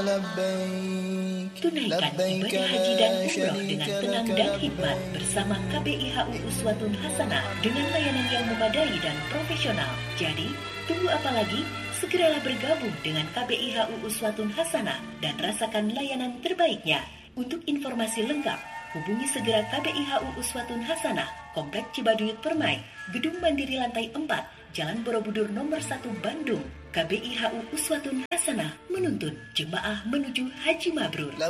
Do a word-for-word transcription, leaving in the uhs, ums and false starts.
Tunaikan ibadah haji dan umroh dengan tenang dan hikmat bersama K B I H U Uswatun Hasanah dengan layanan yang memadai dan profesional. Jadi, tunggu apa lagi? Segeralah bergabung dengan K B I H U Uswatun Hasanah dan rasakan layanan terbaiknya. Untuk informasi lengkap, hubungi segera K B I H U Uswatun Hasanah, Komplek Cibaduyut Permai, Gedung Mandiri Lantai empat, Jalan Borobudur Nomor satu Bandung. K B I H U Uswatun Hasanah menuntun jemaah menuju Haji Mabrur.